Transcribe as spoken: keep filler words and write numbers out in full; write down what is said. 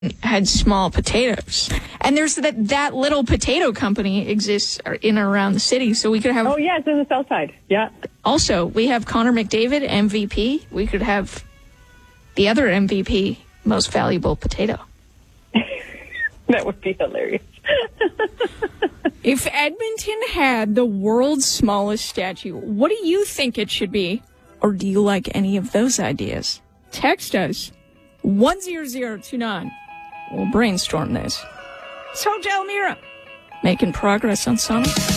had small potatoes. And there's that that little potato company exists in and around the city, so we could have... Oh, yeah, it's in the south side, yeah. Also, we have Connor McDavid, M V P. We could have the other M V P, most valuable potato. That would be hilarious. If Edmonton had the world's smallest statue, what do you think it should be? Or do you like any of those ideas? Text us, one zero zero two nine. We'll brainstorm this. It's Hotel Mira, making progress on Sonic.